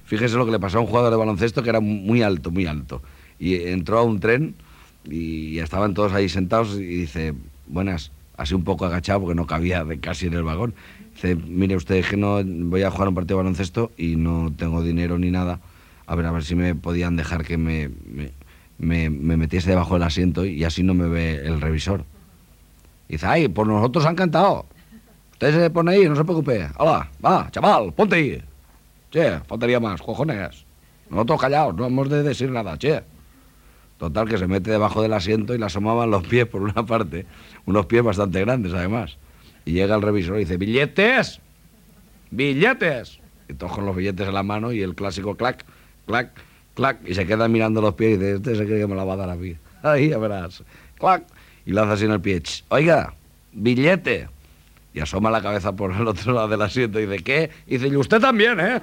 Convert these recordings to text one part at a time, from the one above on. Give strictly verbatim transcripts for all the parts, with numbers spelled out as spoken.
Fíjese lo que le pasó a un jugador de baloncesto que era muy alto, muy alto. Y entró a un tren y estaban todos ahí sentados y dice, buenas, así un poco agachado porque no cabía de casi en el vagón. Dice, mire usted, que no voy a jugar un partido de baloncesto y no tengo dinero ni nada. A ver, a ver si me podían dejar que me, me, me, me metiese debajo del asiento y así no me ve el revisor. Y dice, ay, por nosotros han cantado. Usted se pone ahí, no se preocupe. Hola, va, chaval, ponte ahí. Che, faltaría más, cojones. Nosotros callados, no hemos de decir nada, che. Total, que se mete debajo del asiento y le asomaban los pies por una parte. Unos pies bastante grandes, además. Y llega el revisor y dice, ¡billetes! ¡Billetes! Y todos con los billetes en la mano y el clásico clac, clac, clac. Y se queda mirando los pies y dice, este se cree que me la va a dar a mí. Ahí, ya verás. Clac. Y lanza así en el pie. Oiga, billete. Y asoma la cabeza por el otro lado del asiento y dice, ¿qué? Y dice, y usted también, ¿eh?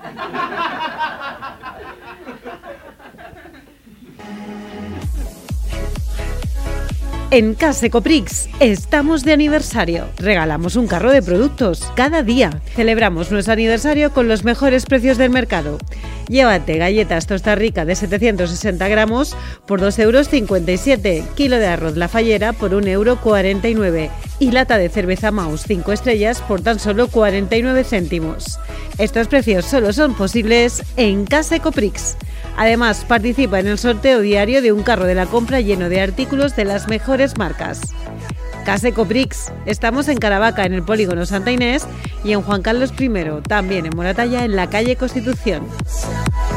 En Case Coprix estamos de aniversario. Regalamos un carro de productos cada día. Celebramos nuestro aniversario con los mejores precios del mercado. Llévate galletas Tosta Rica de setecientos sesenta gramos por dos euros cincuenta y siete, kilo de arroz La Fallera por un euro cuarenta y nueve y lata de cerveza Maus cinco estrellas por tan solo cuarenta y nueve céntimos. Estos precios solo son posibles en Case Coprix. Además, participa en el sorteo diario de un carro de la compra lleno de artículos de las mejores marcas. Case Coprix. Estamos en Caravaca, en el polígono Santa Inés, y en Juan Carlos primero, también en Moratalla, en la calle Constitución.